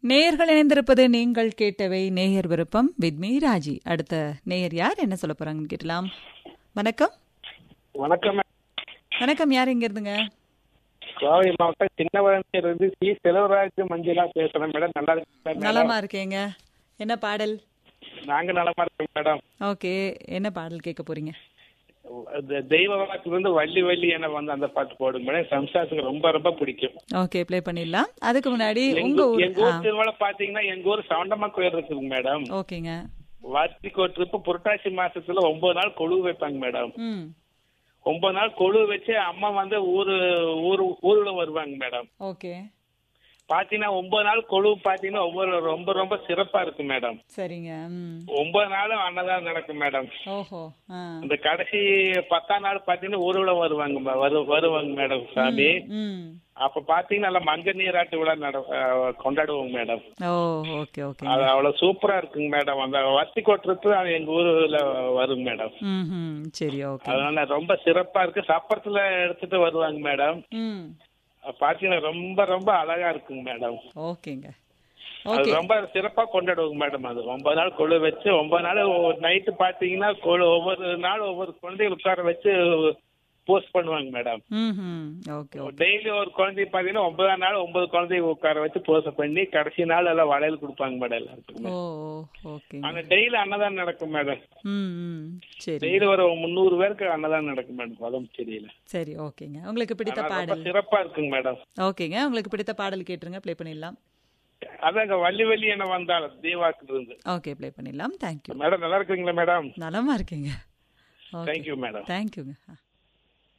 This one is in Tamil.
நேயர்கள் இணைந்திருப்பது நீங்கள் கேட்டவை நேயர் விருப்பம் வித் மீ ராஜி. அடுத்த நேயர் யார் என்ன சொல்ல போறாங்கன்னு கேட்டலாம். வணக்கம். வணக்கம். வணக்கம், யார் எங்க இருந்துங்க? கோவை மாவட்டம் சின்னவரத்திலிருந்து சி செல்வராஜ் மஞ்சளா பேசுறேன் மேடம். நல்லா இருக்கேன். நலமா இருக்கேங்க. என்ன பாடல்? நாங்க நலமா இருக்கோம் மேடம். ஓகே, என்ன பாடல் கேட்க போறீங்க? தெய்வ வாக்கிலிருந்து வள்ளி வள்ளி என வந்து அந்த பாட்டு போடுங்க மேடம். சம்சாரத்துக்கு ரொம்ப ரொம்ப பிடிக்கும். ஓகே, ப்ளே பண்ணிடலாம். அதுக்கு முன்னாடி எங்க ஊர் திருவிழா பாத்தீங்கன்னா எங்க ஊர் சவுண்டம்மா கோயில் இருக்குங்க மேடம். ஓகேங்க. வார்த்திக்கு ஒரு ட்ரிப்பு புரட்டாசி மாசத்துல 9 நாள் கொழு வைப்பாங்க மேடம். 9 நாள் கொழு வச்சு அம்மா வந்து ஊர்ல வருவாங்க மேடம். ஓகே. பாத்தீங்கன்னா 9 நாள் கொழு பாத்தீங்கன்னா ரொம்ப ரொம்ப சிறப்பா இருக்கும் மேடம். சரிங்க. 9 நாளும் அன்னதானம் நடக்கும் மேடம். ஓஹோ. இந்த கடைசி 10ஆம் நாள் பாத்தீங்கன்னா ஊர்வலம் வருவாங்க மேடம் சாமி. அப்ப பாத்தீங்கன்னா நல்லா மஞ்ச நீராட்டு விழா கொண்டாடுவோங்க மேடம். Okay okay. அது அவ்வளவு சூப்பரா இருக்குங்க மேடம். அந்த வத்தி கொட்டுறது எங்க ஊர்ல வருங்க மேடம். சரி, ஓகே. அதனால ரொம்ப சிறப்பா இருக்கு. சப்பரத்துல எடுத்துட்டு வருவாங்க மேடம். பாத்தீங்கன்னா ரொம்ப ரொம்ப அழகா இருக்குங்க மேடம். ஓகேங்க. அது ரொம்ப சிறப்பா கொண்டாடுவோங்க மேடம். அது 9 நாள் கொழு வச்சு 9 நாள் நைட்டு பாத்தீங்கன்னா ஒவ்வொரு நாள் ஒவ்வொரு குழந்தைகள் உட்கார வச்சு போஸ்ட் பண்ணுவாங்க மேடம். டெய்லி ஒரு குழந்தை பாத்தீங்கன்னா 9ஆம் நாள் 9 குழந்தைய உட்கார வச்சு போஸ்ட் பண்ணி கடைசி நாள் எல்லாம் வளையல் கொடுப்பாங்க மேடம் எல்லாருக்கும். ஆனா டெய்லி அன்னதானம் நடக்கும் மேடம். டெய்லி ஒரு 300 பேருக்கு அன்னதானம் நடக்கும் மேடம். உடம்பு தெரியல. சரி, ஓகேங்க. உங்களுக்கு பிடித்த பாடல்? சிறப்பா இருக்குங்க மேடம். ஓகேங்க, உங்களுக்கு பிடித்த பாடல் கேட்டுருங்க, ப்ளே பண்ணிடலாம். அதாங்க வள்ளி வள்ளி என்ன வந்தாலும் தீவாக்கு இருந்து. ஓகே, ப்ளே பண்ணிடலாம். Thank you madam. நல்லா இருக்கீங்களா மேடம்? நலமா இருக்கீங்க. Thank you madam. தேங்க்யூங்க.